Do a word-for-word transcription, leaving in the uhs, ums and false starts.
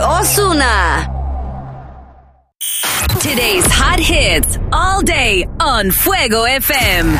Ozuna. Today's hot hits all day on Fuego F M.